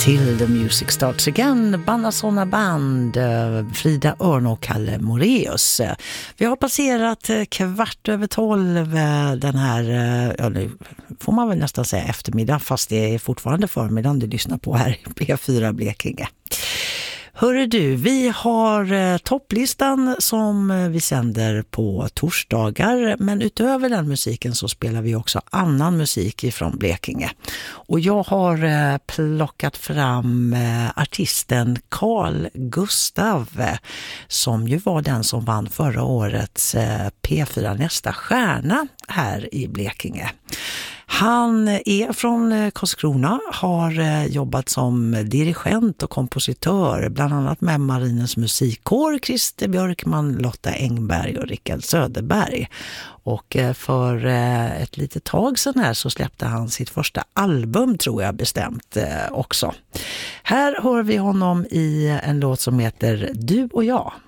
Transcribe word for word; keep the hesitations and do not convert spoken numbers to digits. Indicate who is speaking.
Speaker 1: Till The Music Starts Again, Banasona Band, Frida Örn och Kalle Moreus. Vi har passerat kvart över tolv den här, ja nu får man väl nästan säga eftermiddag, fast det är fortfarande förmiddagen du lyssnar på här i P fyra Blekinge. Hörru du, vi har eh, topplistan som eh, vi sänder på torsdagar, men utöver den musiken så spelar vi också annan musik ifrån Blekinge. Och jag har eh, plockat fram eh, artisten Carl Gustav eh, som ju var den som vann förra årets eh, P fyra Nästa stjärna här i Blekinge. Han är från Karlskrona, har jobbat som dirigent och kompositör, bland annat med Marinens musikkår, Christer Björkman, Lotta Engberg och Rickard Söderberg. Och för ett litet tag sedan här så släppte han sitt första album, tror jag bestämt också. Här hör vi honom i en låt som heter Du och jag.